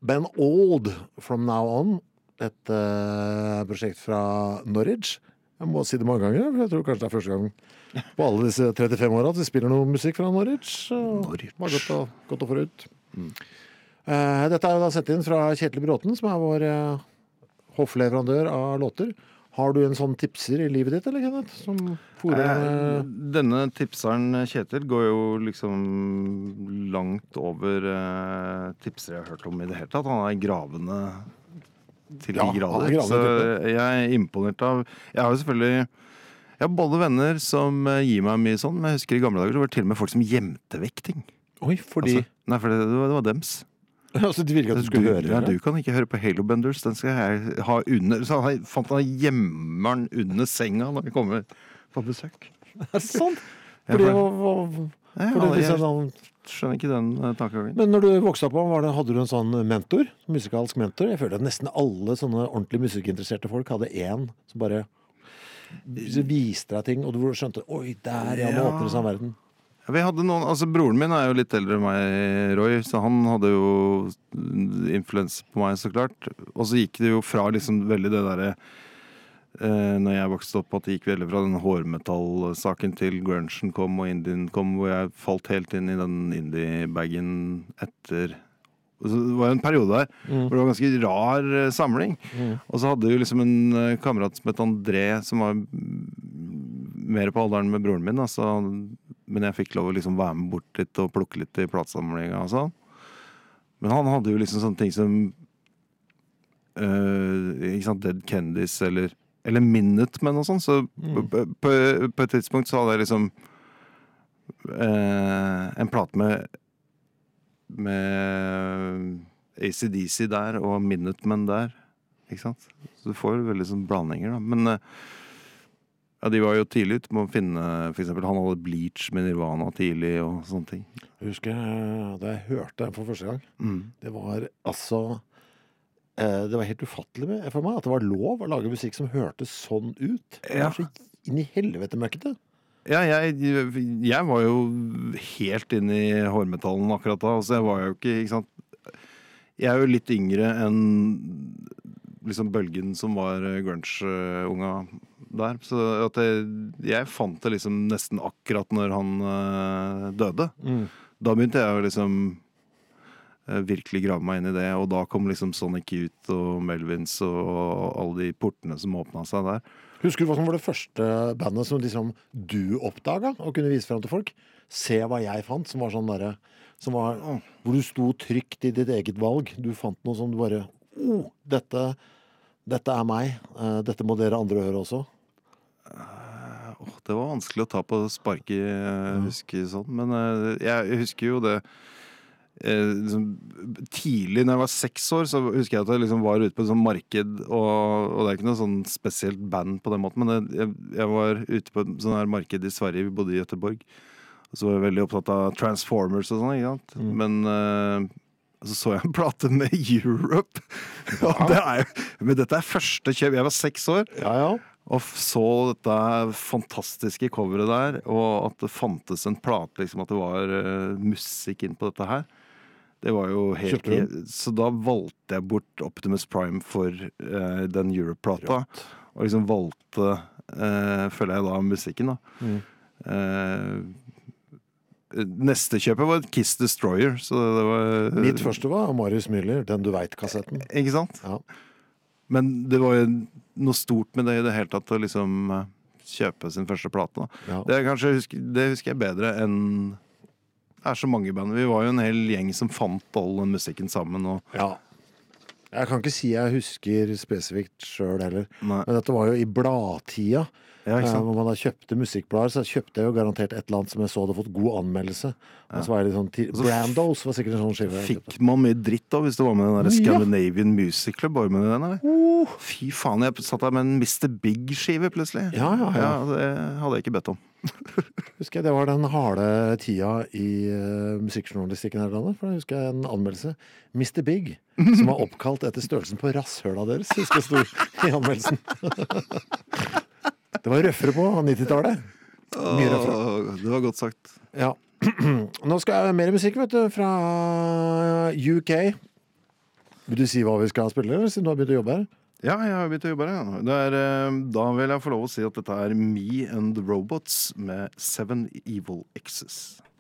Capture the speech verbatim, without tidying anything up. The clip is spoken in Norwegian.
Ben Old, From Now On. Et uh, prosjekt fra Norwich. Jeg må si det mange ganger, for jeg tror kanskje det er første gang på alle disse trettifem årene at vi spiller noe musikk fra Norwich. Norwich. Det var godt å, godt å få ut. Mm. Uh, dette er jo da sett inn fra Kjetil Bråten, som er vår uh, hoffleverandør av låter. Har du en sånn tipser i livet ditt, eller Kenneth? Som forer, eh, denne tipseren Kjetil går jo liksom langt over eh, tipser jeg har hørt om i det hele tatt. Han er gravende til Ja, de han er grader. gravende Så type. jeg er imponert av Jeg har jo selvfølgelig Jeg har både venner som eh, gir meg mye sånn, men jeg husker i gamle dager så var det til og med folk som gjemte vekk ting. Oi, fordi Altså, nei, for det, det, var, det var dems. altså, det virker at du skulle du, høre ja, det. du kan ikke høre på Halo Benders. Den skal jeg ha under. Så han fant han gjemmeren under senga når vi kommer på besøk. Er det sant? Ja, Fordi, for- hva- hva- Ja, fordi jeg disse sånn- skjønner ikke den uh, tankegangen. Men når du vokste opp, var det, hadde du en sånn mentor? Musikalsk mentor? Jeg føler at nesten alle sånne ordentlig musikkinteresserte folk hadde en som bare viste deg ting, og du skjønte, oi, der, ja, nå Ja. åpner det seg en verden. Ja, vi hadde noen, altså Broren min er jo litt eldre enn meg, Roy, så han hadde jo influens på meg, så klart. Og så gikk det jo fra liksom veldig det derre eh, når jeg vokste opp, at det gikk veldig fra den hårmetallsaken til grungen kom og indien kom, hvor jeg falt helt inn i den indie-bagen etter. Så det var jo en periode der Mm. hvor det var en ganske rar eh, samling. Mm. Og så hadde jo liksom en eh, kamerat som het André, som var mer på alderen med broren min, altså, men jeg fikk lov å liksom være med bort litt og plukke litt i platesamlinga og sånn. Men han hadde jo liksom sånne ting som eh, ikke sant, Dead Kennedys eller, eller Minutemen og sånn, så Mm. på, på, på et tidspunkt så hadde jeg liksom eh, en plate med med A C D C der og Minutemen der, ikke sant? Så du får veldig sånn blandinger da, men eh, ja, de var jo tidlig ute med å finne, for eksempel han hadde Bleach med Nirvana tidlig og sånne ting. Jeg husker eh, da jeg hørte den for første gang, Mm. det var altså eh, det var helt ufattelig med, for meg at det var lov å lage musikk som hørtes sånn ut. Det Ja. var så inn i helvete mørkete. Ja, jeg, jeg var jo helt inn i hårmetallen akkurat da, altså jeg var jo ikke, ikke sant, jeg er jo litt yngre enn liksom bølgen som var grunge-unga der, så at jeg, jeg fant det liksom nesten akkurat når han uh, døde. Mm. Da begynte jeg jo liksom uh, virkelig grave meg inn i det, og da kom liksom Sonic Youth og Melvins og, og alle de portene som åpnet seg der. Husker du hva som var det første bandet som liksom du oppdaget og kunne vise frem til folk? Se hva jeg fant, som var sånn der, som var, hvor du sto trygt i ditt eget valg. Du fant noe som du bare, oh, dette, dette er meg. Eh, dette må dere andre høre også. Uh, åh, det var vanskelig å ta på sparket, jeg husker sånn, men uh, jeg husker jo det uh, liksom, tidlig når jeg var seks år, så husker jeg at jeg liksom var ute på et sånt marked, og, og det er ikke noe sånn spesielt band på den måten, men det, jeg, jeg var ute på et sånt her marked i Sverige, vi bodde i Göteborg, og så var jeg veldig opptatt av Transformers og sånn, ikke sant? Mm. Men uh, så så jeg en plate med Europe, og det er jo, men dette er første kjøp, jeg var seks år, Ja, ja. og så dette fantastiske coveret der, og at det fantes en plate, liksom at det var uh, musikk inn på dette her. Det var jo helt... Kjøpte du? Så da valgte jeg bort Optimus Prime for uh, den Europe-plata, og liksom valgte, uh, føler jeg da, musikken da. Mm. Uh, neste kjøpet var Kiss Destroyer, så det var... Mitt første var Marius Müller, den du vet-kassetten. Ikke sant? Ja. Men det var jo noe stort med det i det hele tatt, å liksom uh, kjøpe sin første plate da. Ja. Det, er kanskje, husker, det husker jeg bedre enn det er så mange band. Vi var jo en hel gjeng som fant all den musikken sammen. Og, Ja. Jeg kan ikke si jeg husker spesifikt selv heller. nei, Men dette var jo i bladtida. ja, ikke Eh, sant? Hvor man da kjøpte musikkblader, så kjøpte jeg jo garantert et eller annet som jeg så hadde fått god anmeldelse. Og så var jeg litt sånn ti- så f- Brandos var sikkert en sånn skive. jeg Fikk kjøpte. man mye dritt da hvis du var med den der Ja. Scandinavian Music Club? Var du med i den, eller? Fy faen, jeg satt der med en mister Big-skive plutselig. Ja, ja, ja. Det hadde jeg ikke bedt om. Husker jeg, det var den harde tida i uh, musikkjournalistikken her i landet. For da husker jeg en anmeldelse. mister Big, som var oppkalt etter størrelsen på rasshøla deres, husker jeg sto i anmeldelsen. Det var røffere på nittitallet. Mye røffere. Åh, det var godt sagt. Ja. Nå skal jeg ha mer musikk, vet du, fra U K. Vil du si hva vi skal spille, eller siden du har begynt å jobbe her? Ja, jeg har begynt å jobbe her. Ja. Det er, eh, da vil jeg få lov å si at dette er Me and the Robots med Seven Evil Exes.